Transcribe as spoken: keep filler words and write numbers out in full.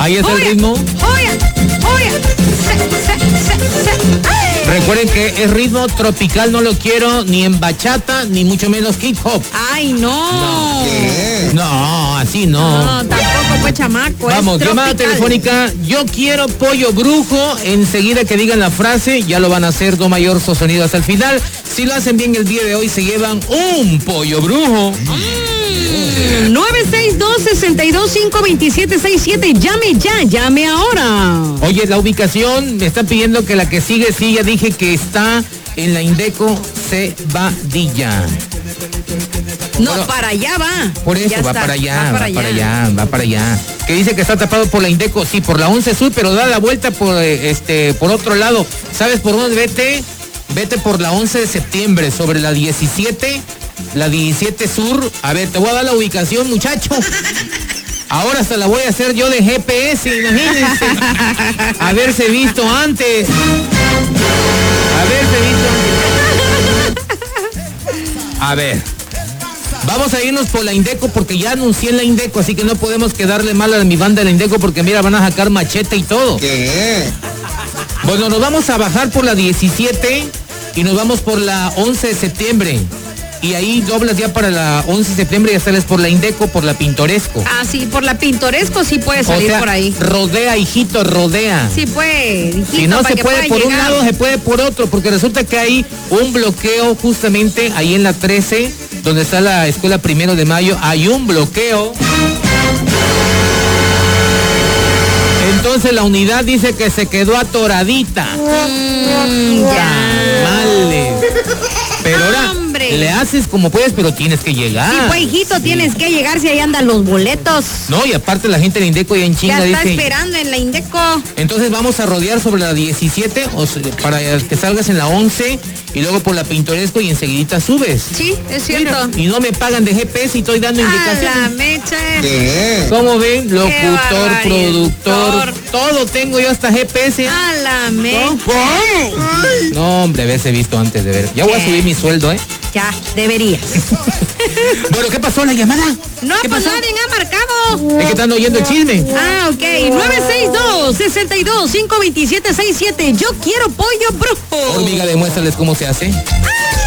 Ahí está el ritmo. Oye, oye. Se, se, se, se. Ay. Recuerden que es ritmo tropical, no lo quiero ni en bachata, ni mucho menos hip hop. Ay, no. No, no así no. No, tampoco pues chamaco. Vamos, es llamada telefónica. Yo quiero pollo brujo. Enseguida que digan la frase, ya lo van a hacer do mayor sostenido hasta el final. Si lo hacen bien el día de hoy, se llevan un pollo brujo. Mm, nueve seis dos, seis dos cinco, dos siete seis siete. Llame ya, llame ahora. Oye, la ubicación, me están pidiendo que la que sigue, sí, ya dije que está en la Indeco Cebadilla. No, bueno, para allá va. Por eso, ya va está, para allá, va va para para allá. allá, va para allá. Que dice que está tapado por la Indeco, sí, por la once Sur, pero da la vuelta por este, por otro lado. ¿Sabes por dónde? Vete, vete por la once de septiembre, sobre la diecisiete, la diecisiete Sur. A ver, te voy a dar la ubicación, muchacho. Ahora hasta la voy a hacer yo de G P S, imagínense. Haberse visto antes. Haberse visto antes. A ver. Vamos a irnos por la Indeco porque ya anuncié en la Indeco, así que no podemos quedarle mal a mi banda de la Indeco porque mira, van a sacar machete y todo. ¿Qué? Bueno, nos vamos a bajar por la diecisiete y nos vamos por la once de septiembre. Y ahí doblas ya para la once de septiembre y ya sales por la Indeco, por la Pintoresco. Ah, sí, por la Pintoresco sí puede salir o sea, por ahí. Rodea, hijito, rodea. Sí puede, hijito, Si no se puede por llegar. un lado, se puede por otro, porque resulta que hay un bloqueo justamente ahí en la trece, donde está la escuela Primero de Mayo, hay un bloqueo. Entonces la unidad dice que se quedó atoradita. Mm, ya. Males. Pero ahora ¡Hombre! le haces como puedes, pero tienes que llegar. Sí, pues hijito, Sí. tienes que llegar si ahí andan los boletos. No, y aparte la gente de Indeco ya en chinga Ya está dice. esperando en la Indeco. Entonces vamos a rodear sobre la diecisiete o sea, para que salgas en la once y luego por la Pintoresco y enseguidita subes. Sí, es cierto. Mira, y no me pagan de G P S y estoy dando A la indicaciones. mecha. ¿Qué? ¿Cómo ven? Locutor, barbaridad. productor, todo tengo yo hasta G P S. A la mecha. No, hombre, habese visto antes de ver. Ya voy a ¿Qué? subir mi sueldo, ¿eh? Ya, deberías. Bueno, ¿qué pasó? ¿La llamada? No, ¿Qué pues pasó? nadie ha marcado. Es que están oyendo el chisme. Ah, ok. nueve seis dos, seis dos cinco, dos siete seis siete. Yo quiero pollo brujo. Hormiga, demuéstrales cómo se hace. ¡Ah!